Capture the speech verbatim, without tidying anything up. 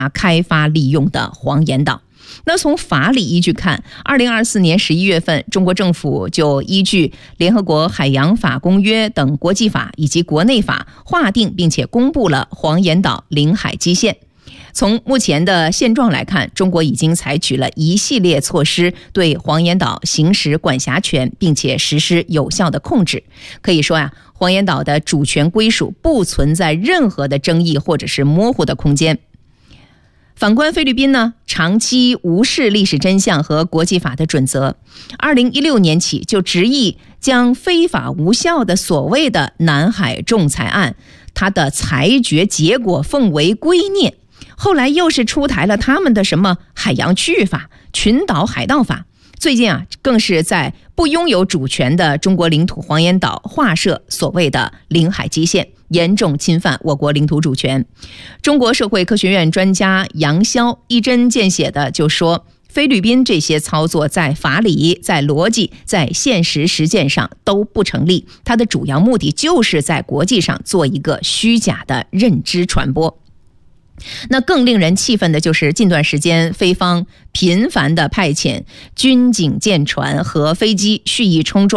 开发利用的黄岩岛。那从法理依据看，二零二四年十一月份，中国政府就依据联合国海洋法公约等国际法以及国内法划定并且公布了黄岩岛领海基线。从目前的现状来看，中国已经采取了一系列措施对黄岩岛行使管辖权，并且实施有效的控制。可以说呀、啊，黄岩岛的主权归属不存在任何的争议或者是模糊的空间。反观菲律宾呢，长期无视历史真相和国际法的准则，二零一六年起就执意将非法无效的所谓的南海仲裁案，它的裁决结果奉为圭臬。后来又是出台了他们的什么海洋区域法、群岛海盗法，最近啊，更是在不拥有主权的中国领土黄岩岛划设所谓的领海基线，严重侵犯我国领土主权。中国社会科学院专家杨潇一针见血的就说，菲律宾这些操作在法理、在逻辑、在现实实践上都不成立，它的主要目的就是在国际上做一个虚假的认知传播。那更令人气愤的就是近段时间菲方频繁的派遣军警舰船和飞机蓄意冲撞